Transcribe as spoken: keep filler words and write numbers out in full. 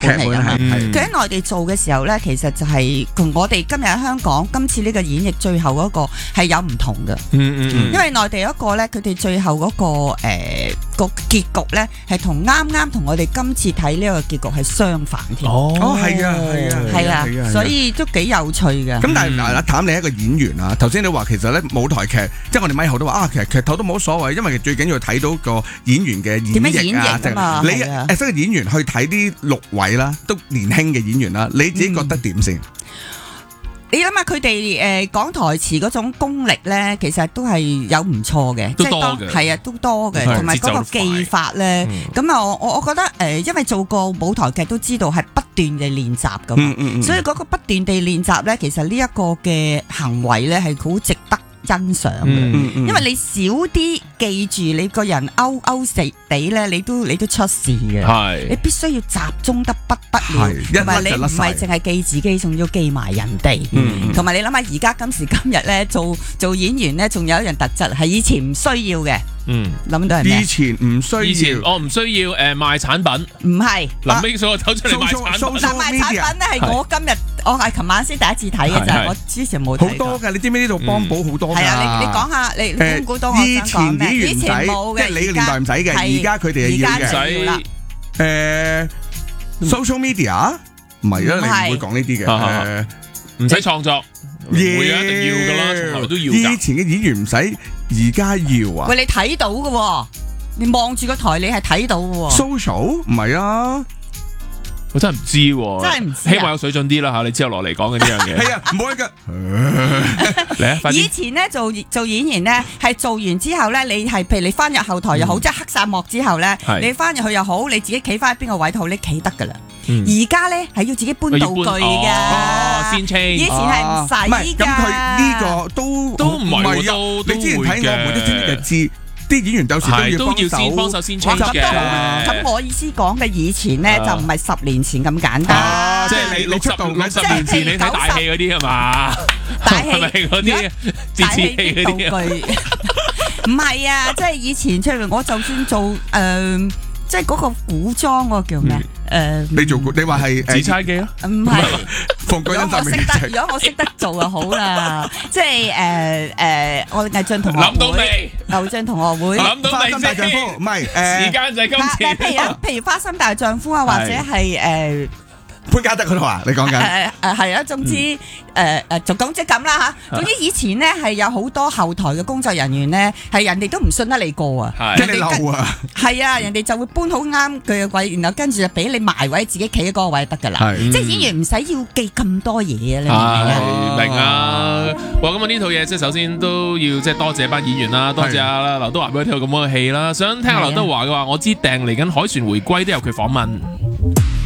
本嚟㗎嘛。 嗯佢喺內地做嘅時候咧，其實就係同我哋今日喺香港今次呢個演繹最後嗰個係有唔同嘅。 嗯嗯嗯， 因為內地嗰個咧，佢哋最後嗰、個誒、呃、個結局咧，係同啱啱同我哋今次睇呢個結局係相反添。 哦哦，係啊，係啊， 係啊， 係啊， 所以都幾有趣嘅。 咁但係嗱，阿譚你係一個演員啊，頭先你話其實咧舞台劇，即係我哋咪後都話啊，其實劇透都冇所謂，因為最緊要睇到個演員嘅演點樣演繹啊， 繹啊嘛你係啊誒，作為演員去睇啲六位啦，都年輕嘅演員啦，你自己覺得點先？ 你諗下佢哋誒講台詞嗰種功力咧，其實都係有唔錯嘅， 都即係當多嘅係啊，都多嘅， 係同埋嗰個節奏都快技法咧。 嗯咁啊，我我我覺得誒，因為做過舞台劇都知道係不斷地練習噶嘛， 嗯嗯嗯所以嗰個不斷地練習咧，其實呢一個嘅行為咧係好值得欣賞嘅。 嗯嗯嗯因為你少啲記住你個人勾勾食地咧，你都你都出事嘅。你係必須要集中得不得了， 係同埋你唔一甩就甩晒係淨係記自己，仲要記埋人哋。 嗯同埋你諗下，而家今時今日咧，做做演員咧，仲有一樣特質係以前唔需要嘅， 嗯， 諗到係咩以？前唔需以前要。 我唔需要誒賣產品， 唔係臨尾所以我走出嚟賣產品， 嗱，賣產品咧係我今日我係琴晚先第一次睇嘅係係咋，我之前冇睇過。 好多㗎，你知唔知呢度幫補好多㗎？ 係啊，你你講下，你你估唔估到我以想講咩？ 前演員以前冇嘅， 唔使，即係你個年代唔使嘅， 係而家佢哋係要而家嘅。 就要啦。 誒，social media 唔係啊， 唔係你唔會講呢啲嘅。 啊啊誒唔使創作，唔會啊，一定要噶啦，從來都要以㗎。 前嘅演員唔使，而家要啊。 喂，你睇到嘅喎，你望住個台，你係睇到嘅喎。 social 唔係啊， 我真係唔知喎， 真係唔知啊希望有水準啲啦嚇，你之後落嚟講嘅呢樣嘢。 係啊，唔好㗎。 嚟啊，快啲！ 以前咧做做演員咧，係做完之後咧，你係譬如你翻入後台又好，即係黑晒幕之後咧， 係你翻入去又好，你自己企翻喺邊個位都好，你企得噶啦。 嗯而家咧係要自己搬道具哦， 㗎， 先清。 以前係唔使唔係咁，佢呢㗎。 個都都唔係喎啊都都你之前睇會嘅我每一天就知，啲演員有時係都都要先幫手手先 change 咁嘅都好。咁我意思講嘅以前咧啊就唔係十年前咁簡單。 啊即係你六十出道六十年前你睇大戲嗰啲係嘛？ 大戲係咪嗰啲大電視戲嗰道啲啊？ 具，唔係啊！即係以前出嚟，我就算做誒，即係嗰個古裝嗰個叫咩？誒， 你做過，你話係紫釵記啊？ 唔係。 馮如果國恩發明我識得，如果我識得做就好啦。即係誒誒，我藝進同學諗到會， 未？ 藝進同學會。 諗到未花心大丈夫先？ 唔係時誒間就係今次。 但譬如譬如花心大丈夫啊，或者係誒潘嘉德嗰度啊，你講緊誒誒係啊，總之誒誒就講即咁啦嚇。總之以前咧係有好多後台嘅工作人員咧，係人哋都唔信得你過啊。 係即係你漏啊， 係啊，人哋就會搬好啱佢嘅位，然後跟住就俾你埋位，自己企喺嗰個位得㗎啦。 係即係演員唔使要記咁多嘢啊，你明唔明啊？ 係明啊！哇！咁啊呢套嘢即係首先都要即係多謝班演員啦，多謝阿劉德華俾佢睇到咁樣嘅戲啦。想聽下劉德華嘅話，我知訂嚟緊《凱旋回歸》都有佢訪問。